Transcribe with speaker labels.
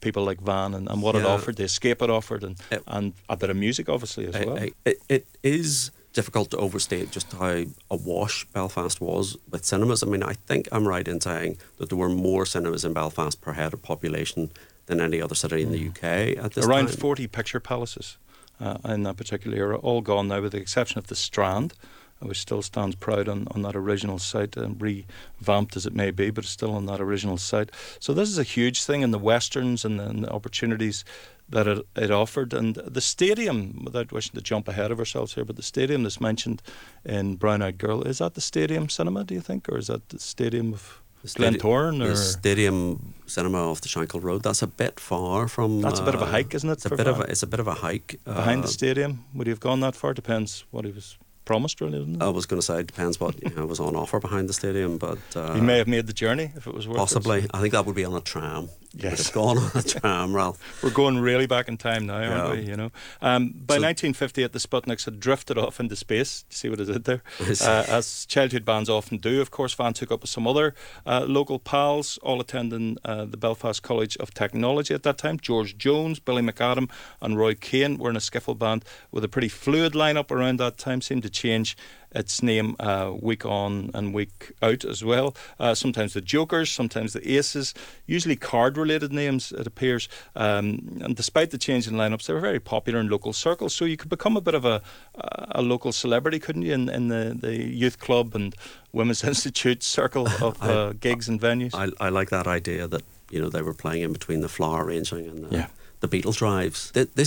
Speaker 1: people like Van and what it offered, the escape it offered, and a bit of music, obviously, as well.
Speaker 2: It is difficult to overstate just how awash Belfast was with cinemas. I mean, I think I'm right in saying that there were more cinemas in Belfast per head of population than any other city in the UK at this time.
Speaker 1: Around 40 picture palaces in that particular era, all gone now with the exception of the Strand, which still stands proud on that original site, revamped as it may be, but it's still on that original site. So this is a huge thing in the westerns and the opportunities that it offered. And the stadium, without wishing to jump ahead of ourselves here, but the stadium that's mentioned in Brown Eyed Girl, is that the Stadium Cinema, do you think? Or is that the Stadium of Glentoran?
Speaker 2: The Stadium Cinema off the Shankill Road, that's a bit far from...
Speaker 1: That's a bit of a hike, isn't it?
Speaker 2: It's a bit of a hike.
Speaker 1: Behind the stadium, would he have gone that far? Depends what he was promised, really, didn't it?
Speaker 2: I was going to say it depends what was on offer behind the stadium, but
Speaker 1: he may have made the journey if it was worth
Speaker 2: possibly.
Speaker 1: it.
Speaker 2: I think that would be on a tram.
Speaker 1: Yes,
Speaker 2: it's gone on a tram, Ralph.
Speaker 1: We're going really back in time now, aren't we? By 1958, the Sputniks had drifted off into space. See what I did there? As childhood bands often do. Of course, Van took up with some other local pals, all attending the Belfast College of Technology at that time. George Jones, Billy McAdam, and Roy Kane were in a skiffle band with a pretty fluid lineup around that time. Seemed to change its name week on and week out as well. Sometimes the Jokers, sometimes the Aces, usually card-related names, it appears. And despite the change in lineups, they were very popular in local circles. So you could become a bit of a local celebrity, couldn't you, in the youth club and Women's Institute circle of gigs and venues?
Speaker 2: I like that idea that they were playing in between the flower arranging and the Beatles drives. This